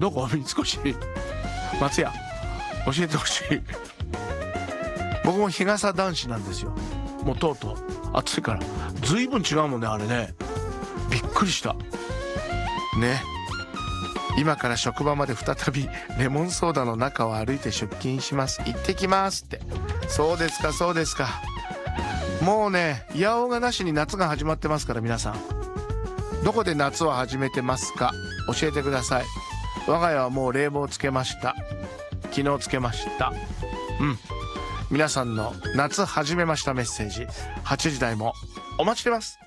どこ三越松屋教えてほしい。僕も日傘男子なんですよ。もうとうとう暑いから随分違うもんね、あれね。びっくりしたね。今から職場まで再びレモンソーダの中を歩いて出勤します。行ってきますって。そうですかそうですか。もうね、いやおうがなしに夏が始まってますから、皆さんどこで夏を始めてますか、教えてください。我が家はもう冷房つけました。昨日つけました。皆さんの夏始めましたメッセージ8時台もお待ちしてます。